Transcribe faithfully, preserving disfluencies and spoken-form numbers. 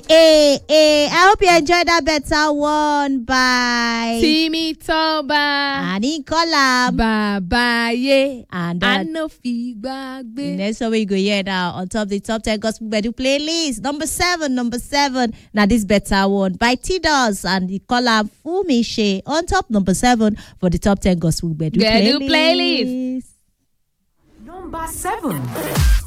hey, hey. I hope you enjoyed that better one. Bye. Timi Toba. Ani Kola. Baba ye. And uh, Anofi Gbagbe. next one we go here now on top the top ten gospel bedu playlist. Number seven, number seven. Now this better one by T-Dos and the collab Fumishe on top number seven for the top ten gospel bedu Bedu playlist. playlist. Number seven.